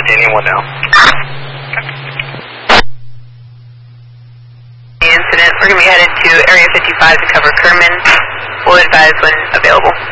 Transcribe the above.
Titanium 1 now. The incident, we're going to be headed to Area 55 to cover Kerman. We'll advise when available.